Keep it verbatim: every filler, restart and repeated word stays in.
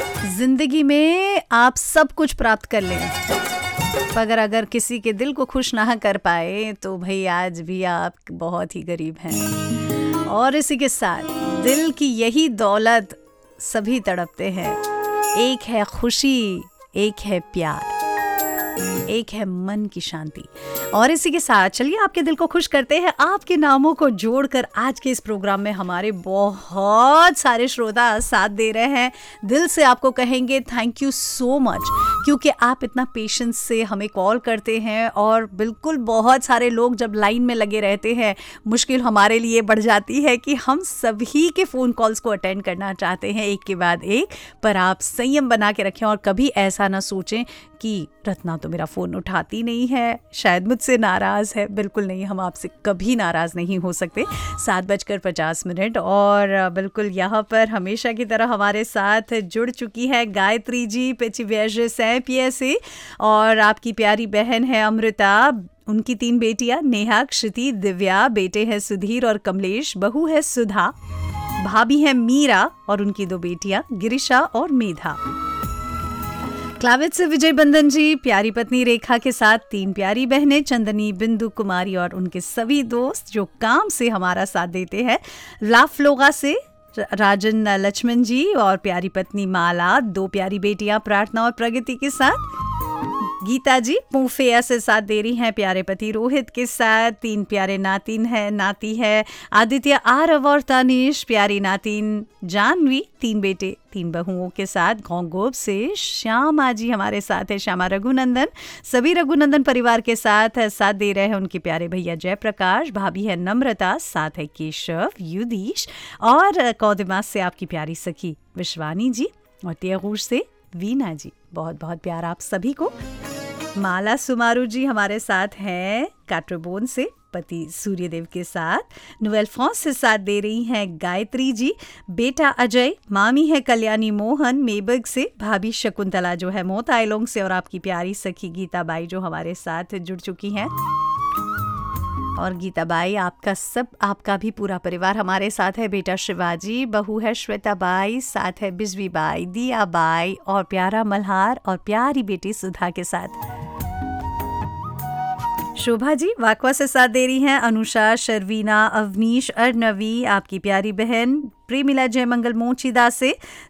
जिंदगी में आप सब कुछ प्राप्त कर लें, मगर अगर किसी के दिल को खुश ना कर पाए तो भाई आज भी आप बहुत ही गरीब हैं। और इसी के साथ दिल की यही दौलत सभी तड़पते हैं। एक है खुशी, एक है प्यार, एक है मन की शांति। और इसी के साथ चलिए आपके दिल को खुश करते हैं। आपके नामों को जोड़कर आज के इस प्रोग्राम में हमारे बहुत सारे श्रोता साथ दे रहे हैं। दिल से आपको कहेंगे थैंक यू सो मच, क्योंकि आप इतना पेशेंस से हमें कॉल करते हैं। और बिल्कुल बहुत सारे लोग जब लाइन में लगे रहते हैं, मुश्किल हमारे लिए बढ़ जाती है कि हम सभी के फ़ोन कॉल्स को अटेंड करना चाहते हैं एक के बाद एक, पर आप संयम बना के रखें और कभी ऐसा ना सोचें कि रत्ना तो मेरा फ़ोन उठाती नहीं है, शायद मुझसे नाराज़ है। बिल्कुल नहीं, हम आपसे कभी नाराज़ नहीं हो सकते। सात बजकर पचास मिनट और बिल्कुल यहाँ पर हमेशा की तरह हमारे साथ जुड़ चुकी है गायत्री जी पेचिव्याजे सैंपिया से। और आपकी प्यारी बहन है अमृता, उनकी तीन बेटियाँ नेहा, क्षिति, दिव्या, बेटे हैं सुधीर और कमलेश, बहू है सुधा, भाभी है मीरा और उनकी दो बेटियाँ गिरिशा और मेधा। क्लाविट से विजय बंदन जी, प्यारी पत्नी रेखा के साथ तीन प्यारी बहनें चंदनी, बिंदु, कुमारी और उनके सभी दोस्त जो काम से हमारा साथ देते हैं। लाफलोगा से राजन लक्ष्मण जी और प्यारी पत्नी माला, दो प्यारी बेटियां प्रार्थना और प्रगति के साथ। गीता जी पूफेया से साथ दे रही हैं प्यारे पति रोहित के साथ। तीन प्यारे नातिन है नाती है आदित्य, आरव और तानिश, प्यारी नातिन जानवी, तीन बेटे तीन बहुओं के साथ। घोंगोब से श्यामा जी हमारे साथ है, श्यामा रघुनंदन, सभी रघुनंदन परिवार के साथ साथ दे रहे हैं उनके प्यारे भैया जयप्रकाश, भाभी है नम्रता, साथ है केशव, युधीश और कौदिमास से आपकी प्यारी सखी विश्वानी जी और तियागूर से वीना जी। बहुत बहुत प्यार आप सभी को। माला सुमारू जी हमारे साथ हैं काट्रोबोन से, पति सूर्यदेव के साथ। नोवेल फ्रांस से साथ दे रही हैं गायत्री जी, बेटा अजय, मामी है कल्याणी मोहन मेबग से, भाभी शकुंतला जो है मोताइलोंग से और आपकी प्यारी सखी गीता बाई जो हमारे साथ जुड़ चुकी हैं। और गीता बाई आपका सब आपका भी पूरा परिवार हमारे साथ है। बेटा शिवाजी, बहू है श्वेता बाई, साथ है बिजवी बाई, दिया बाई और प्यारा मल्हार और प्यारी बेटी सुधा के साथ। शोभा जी वाकवा से साथ दे रही हैं। अनुषा, शर्वीना, अवनीश, अर्नवी, आपकी प्यारी बहन प्रेमिला जयमंगल मोचीदा से,